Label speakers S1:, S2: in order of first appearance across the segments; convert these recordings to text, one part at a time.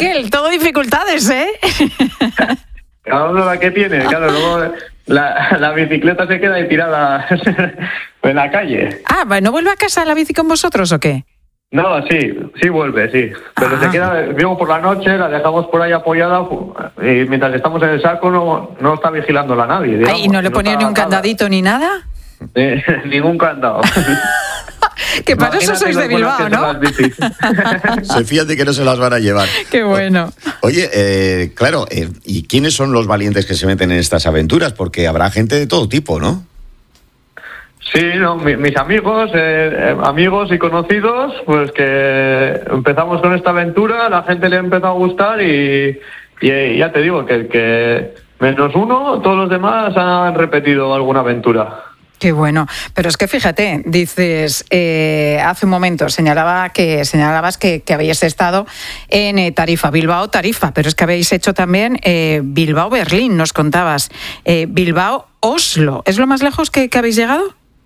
S1: Miquel, todo dificultades, ¿eh?
S2: Cada uno la que tiene, claro, luego la bicicleta se queda ahí tirada en la calle.
S1: ¿No vuelve a casa la bici con vosotros o qué?
S2: No, sí vuelve, sí. Pero se queda, vivo por la noche, la dejamos por ahí apoyada y mientras estamos en el saco no está vigilándola nadie. Digamos,
S1: ¿Y no le ponía ni un candadito ni nada?
S2: Ningún candado.
S1: Que para eso sois de Bilbao, ¿no?
S3: Se fíjate que no se las van a llevar.
S1: Qué bueno.
S3: Oye, claro, ¿y quiénes son los valientes que se meten en estas aventuras? Porque habrá gente de todo tipo, ¿no?
S2: Sí, no, mis amigos y conocidos, pues que empezamos con esta aventura, la gente le empezó a gustar y ya te digo que menos uno, todos los demás han repetido alguna aventura.
S1: Qué bueno, pero es que fíjate, dices, hace un momento señalabas que habéis estado en Tarifa, Bilbao-Tarifa, pero es que habéis hecho también Bilbao-Berlín, nos contabas, Bilbao-Oslo, ¿es lo más lejos que habéis llegado?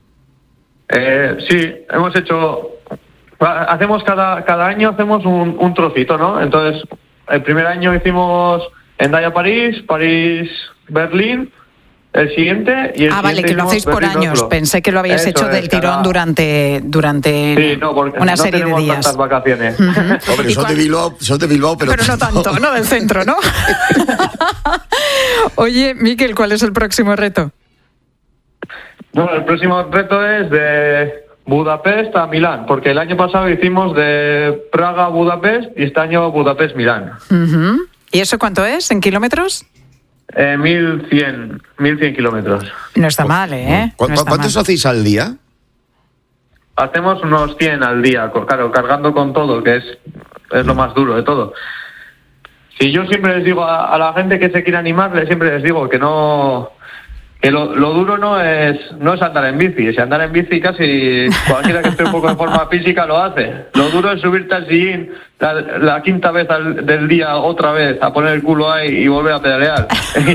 S2: Sí, hemos hecho, hacemos cada año hacemos un trocito, ¿no? Entonces, el primer año hicimos Hendaya-París, París-Berlín. El siguiente y el
S1: vale, que lo hacéis por años.
S2: Oslo.
S1: Pensé que lo habíais hecho del tirón durante
S2: sí,
S1: una serie de días.
S2: Tantas vacaciones.
S3: Hombre, son de Bilbao, pero
S1: no tanto, no del centro, ¿no? Oye, Miquel, ¿cuál es el próximo reto?
S2: Bueno, el próximo reto es de Budapest a Milán, porque el año pasado hicimos de Praga a Budapest y este año Budapest-Milán.
S1: ¿Y eso cuánto es en kilómetros?
S2: 1.100 kilómetros.
S1: No está mal, ¿eh?
S3: ¿Cuántos hacéis al día?
S2: Hacemos unos 100 al día, claro, cargando con todo, que es lo más duro de todo. Si yo siempre les digo a la gente que se quiere animar, siempre les digo que no... Que lo duro no es andar en bici. Si andar en bici casi cualquiera que esté un poco en forma física lo hace. Lo duro es subirte al sillín la quinta vez del día otra vez, a poner el culo ahí y volver a pedalear.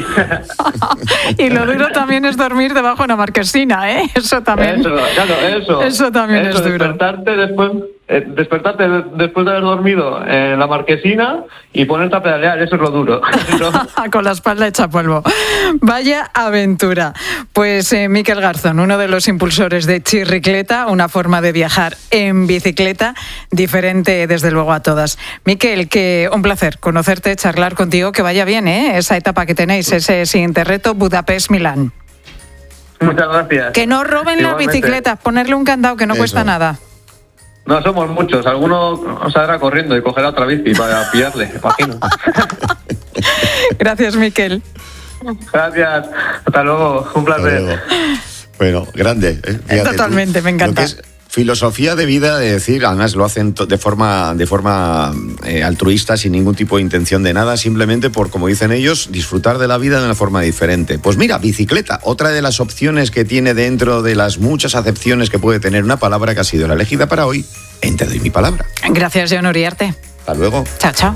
S1: Y lo duro también es dormir debajo de una marquesina, ¿eh? Eso también. Eso también es duro. Despertarte después de haber dormido en la marquesina y ponerte a pedalear, eso es lo duro. Con la espalda hecha polvo. Vaya aventura. Pues Miquel Garzón, uno de los impulsores de Chirricleta, una forma de viajar en bicicleta diferente desde luego a todas. Miquel, que un placer conocerte, charlar contigo, que vaya bien, esa etapa que tenéis, ese siguiente reto, Budapest-Milán.
S2: Muchas gracias.
S1: Que no roben las bicicletas, ponerle un candado que no cuesta nada.
S2: No somos muchos, alguno saldrá corriendo y cogerá otra bici para pillarle, imagino.
S1: Gracias, Miquel.
S2: Gracias, hasta luego, un placer.
S3: Bueno, grande. Fíjate,
S1: totalmente, me encanta.
S3: Filosofía de vida, de decir, además lo hacen de forma altruista, sin ningún tipo de intención de nada, simplemente por, como dicen ellos, disfrutar de la vida de una forma diferente. Pues mira, bicicleta, otra de las opciones que tiene dentro de las muchas acepciones que puede tener una palabra que ha sido la elegida para hoy, en Te doy mi palabra.
S1: Gracias, Jon Uriarte.
S3: Hasta luego.
S1: Chao, chao.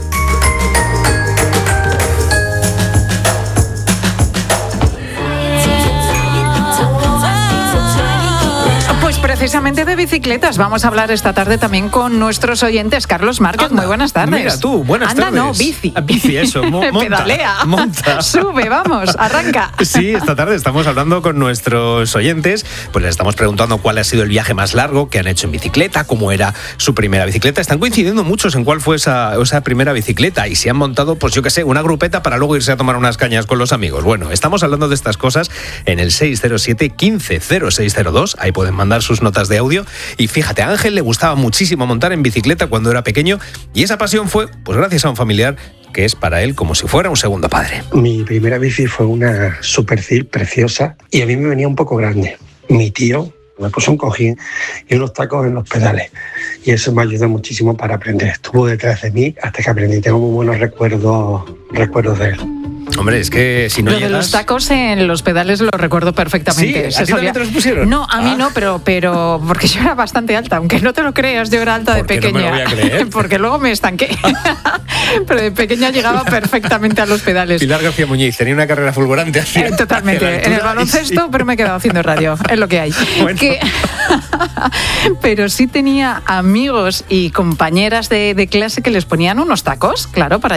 S1: Precisamente de bicicletas. Vamos a hablar esta tarde también con nuestros oyentes. Carlos Márquez, muy buenas tardes.
S4: Mira tú, buenas tardes.
S1: No, bici.
S4: Bici, eso, monta.
S1: Pedalea.
S4: Monta.
S1: Sube, vamos, arranca.
S4: Sí, esta tarde estamos hablando con nuestros oyentes, pues les estamos preguntando cuál ha sido el viaje más largo que han hecho en bicicleta, cómo era su primera bicicleta. Están coincidiendo muchos en cuál fue esa primera bicicleta y si han montado, pues yo qué sé, una grupeta para luego irse a tomar unas cañas con los amigos. Bueno, estamos hablando de estas cosas en el 607 15 0602. Ahí pueden mandar sus notas de audio. Y fíjate, a Ángel le gustaba muchísimo montar en bicicleta cuando era pequeño y esa pasión fue pues gracias a un familiar que es para él como si fuera un segundo padre.
S5: Mi primera bici fue una Supercil preciosa y a mí me venía un poco grande. Mi tío me puso un cojín y unos tacos en los pedales y eso me ayudó muchísimo para aprender. Estuvo detrás de mí hasta que aprendí. Tengo muy buenos recuerdos de él.
S4: Hombre, es que si no
S1: lo
S4: llegas...
S1: de los tacos en los pedales lo recuerdo perfectamente.
S4: ¿Sí? ¿A ti también te los pusieron?
S1: No, a mí no, pero porque yo era bastante alta. Aunque no te lo creas, yo era alta de pequeña.
S4: No me lo voy a creer.
S1: Porque luego me estanqué. Pero de pequeña llegaba perfectamente a los pedales.
S4: Pilar García Muñiz tenía una carrera fulgurante hacia
S1: totalmente. En el baloncesto, pero me he quedado haciendo radio. Es lo que hay.
S4: Bueno.
S1: Pero sí tenía amigos y compañeras de clase que les ponían unos tacos, claro, para